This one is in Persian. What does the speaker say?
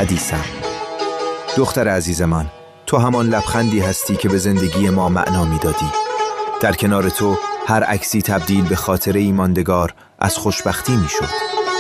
حدیثم. دختر عزیز من، تو همان لبخندی هستی که به زندگی ما معنا میدادی. در کنار تو هر عکسی تبدیل به خاطره ای ماندگار از خوشبختی میشد.